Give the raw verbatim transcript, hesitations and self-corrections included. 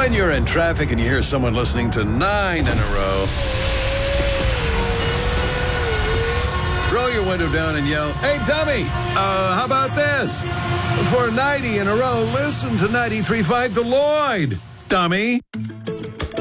When you're in traffic and you hear someone listening to nine in a row, roll your window down and yell, "Hey, dummy, uh, how about this? For ninety in a row, listen to ninety-three point five The Lloyd, dummy."